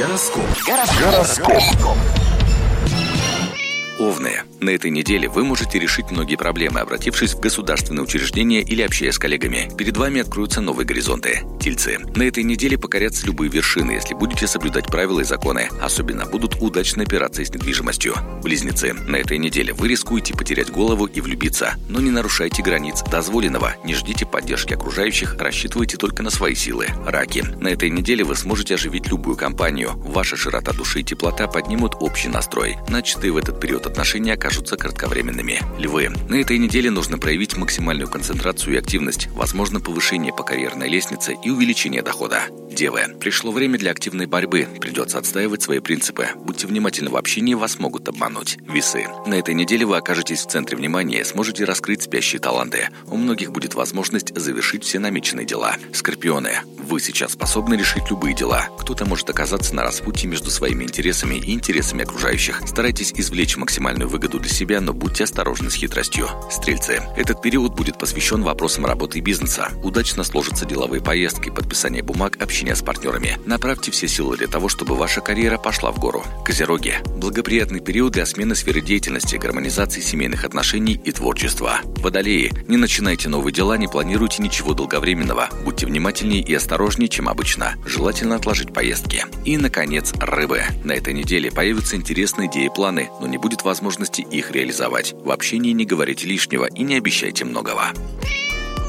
Гороскоп. Овны. На этой неделе вы можете решить многие проблемы, обратившись в государственное учреждение или общаясь с коллегами. Перед вами откроются новые горизонты. Тельцы. На этой неделе покорятся любые вершины, если будете соблюдать правила и законы. Особенно будут удачные операции с недвижимостью. Близнецы. На этой неделе вы рискуете потерять голову и влюбиться. Но не нарушайте границ дозволенного. Не ждите поддержки окружающих, рассчитывайте только на свои силы. Раки. На этой неделе вы сможете оживить любую компанию. Ваша широта души и теплота поднимут общий настрой. Начатые в этот период отношения окажутся кратковременными. Львы. На этой неделе нужно проявить максимальную концентрацию и активность, возможно повышение по карьерной лестнице и увеличение дохода. Девы. Пришло время для активной борьбы. Придется отстаивать свои принципы. Будьте внимательны в общении, вас могут обмануть. Весы. На этой неделе вы окажетесь в центре внимания и сможете раскрыть спящие таланты. У многих будет возможность завершить все намеченные дела. Скорпионы. Вы сейчас способны решить любые дела. Кто-то может оказаться на распутье между своими интересами и интересами окружающих. Старайтесь извлечь максимальную выгоду для себя, но будьте осторожны с хитростью. Стрельцы. Этот период будет посвящен вопросам работы и бизнеса. Удачно сложатся деловые поездки, подписание бумаг, общение с партнерами. Направьте все силы для того, чтобы ваша карьера пошла в гору. Козероги. Благоприятный период для смены сферы деятельности, гармонизации семейных отношений и творчества. Водолеи. Не начинайте новые дела, не планируйте ничего долговременного. Будьте внимательнее и осторожнее, чем обычно. Желательно отложить поездки. И, наконец, рыбы. На этой неделе появятся интересные идеи и планы, но не будет возможности их реализовать. В общении не говорите лишнего и не обещайте многого.